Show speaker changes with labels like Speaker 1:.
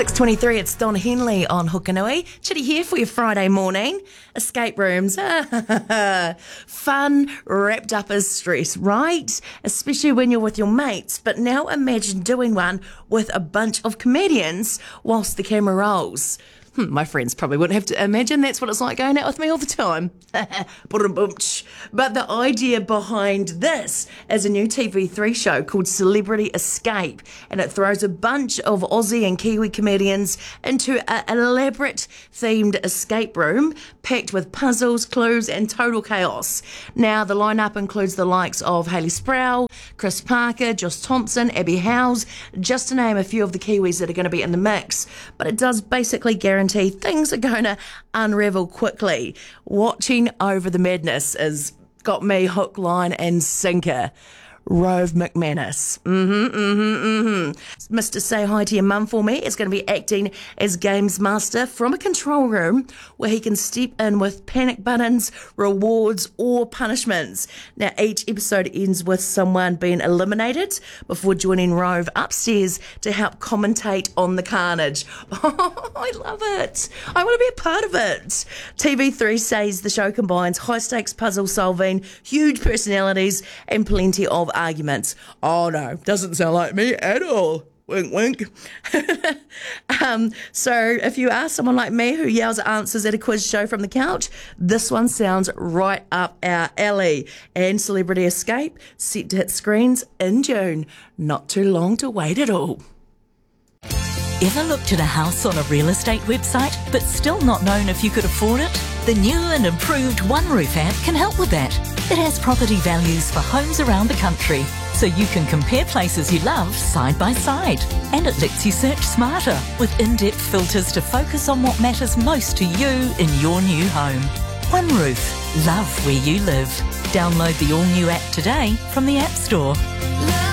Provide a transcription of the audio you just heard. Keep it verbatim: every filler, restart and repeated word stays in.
Speaker 1: six twenty-three, it's Don Henley on Hukanui. Chitty here for your Friday morning. Escape rooms. Fun wrapped up as stress, right? Especially when you're with your mates. But now imagine doing one with a bunch of comedians whilst the camera rolls. Hmm, my friends probably wouldn't have to imagine that's what it's like going out with me all the time. But the idea behind this is a new T V three show called Celebrity Escape, and it throws a bunch of Aussie and Kiwi comedians into an elaborate themed escape room packed with puzzles, clues and total chaos. Now, the lineup includes the likes of Hayley Sproul, Chris Parker, Josh Thompson, Abby Howes, just to name a few of the Kiwis that are going to be in the mix. But it does basically guarantee things are going to unravel quickly. Watching over the madness has got me hook, line and sinker. Rove McManus. Mm-hmm, mm-hmm, mm-hmm. Mister Say Hi to Your Mum For Me is going to be acting as Games Master from a control room where he can step in with panic buttons, rewards or punishments. Now, each episode ends with someone being eliminated before joining Rove upstairs to help commentate on the carnage. Oh, I love it. I want to be a part of it. T V three says the show combines high-stakes puzzle solving, huge personalities and plenty of arguments. Oh no, doesn't sound like me at all. Wink, wink. um, so if you are someone like me who yells answers at a quiz show from the couch, this one sounds right up our alley. And Celebrity Escape set to hit screens in June. Not too long to wait at all.
Speaker 2: Ever looked at a house on a real estate website but still not known if you could afford it? The new and improved OneRoof app can help with that. It has property values for homes around the country, so you can compare places you love side by side. And it lets you search smarter with in-depth filters to focus on what matters most to you in your new home. OneRoof. Love where you live. Download the all-new app today from the App Store.